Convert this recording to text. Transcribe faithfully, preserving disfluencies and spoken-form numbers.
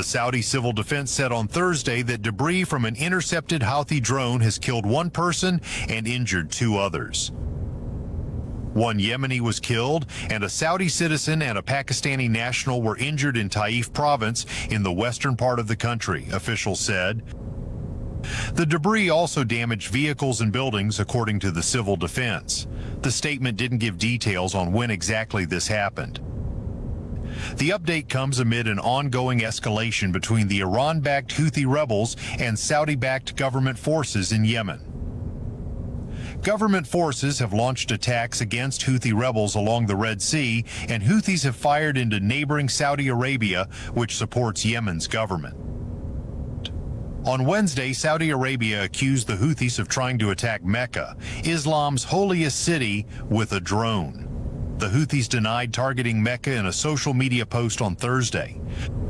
The Saudi Civil Defense said on Thursday that debris from an intercepted Houthi drone has killed one person and injured two others. One Yemeni was killed, and a Saudi citizen and a Pakistani national were injured in Taif province in the western part of the country, officials said. The debris also damaged vehicles and buildings, according to the civil defense. The statement didn't give details on when exactly this happened. The update comes amid an ongoing escalation between the Iran-backed Houthi rebels and Saudi-backed government forces in Yemen. Government forces have launched attacks against Houthi rebels along the Red Sea, and Houthis have fired into neighboring Saudi Arabia, which supports Yemen's government. On Wednesday, Saudi Arabia accused the Houthis of trying to attack Mecca, Islam's holiest city, with a drone. The Houthis denied targeting Mecca in a social media post on Thursday.